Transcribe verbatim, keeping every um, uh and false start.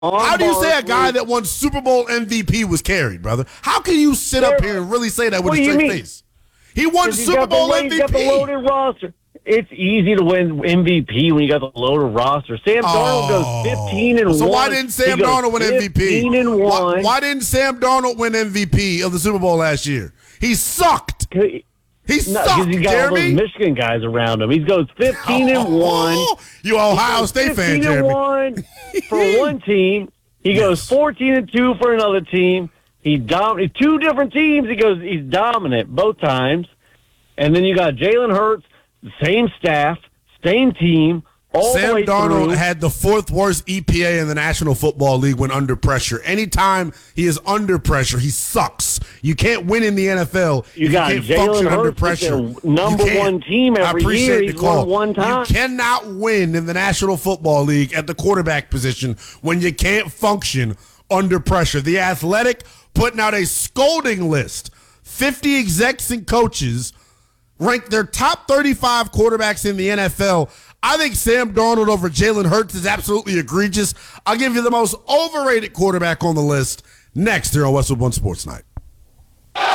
How do you say a guy that won Super Bowl M V P was carried, brother? How can you sit up here and really say that with a straight face? He won Super Bowl M V P. He's got the loaded roster. It's easy to win M V P when you got the loaded roster. Sam Darnold Oh. goes fifteen and So one. why didn't Sam He goes Darnold win M V P? fifteen and Why, one. why didn't Sam Darnold win M V P of the Super Bowl last year? He sucked. He No, sucked, because he's got all those Jeremy. Michigan guys around him. He goes fifteen and one. You Ohio State fan, fifteen and Jeremy. one for one team. He goes Yes. fourteen and two for another team. He dom- two different teams. He goes he's dominant both times. And then you got Jalen Hurts, same staff, same team. All Sam the way Darnold through. had the fourth worst E P A in the National Football League when under pressure. Anytime he is under pressure, he sucks. You can't win in the N F L You if got you can't Jalen function under Hurts, pressure. the number You can't. one team I every appreciate year. the He's call. won one time. You cannot win in the National Football League at the quarterback position when you can't function under pressure. The Athletic putting out a scolding list. fifty execs and coaches ranked their top thirty-five quarterbacks in the N F L. I think Sam Darnold over Jalen Hurts is absolutely egregious. I'll give you the most overrated quarterback on the list next here on Westwood One Sports Night.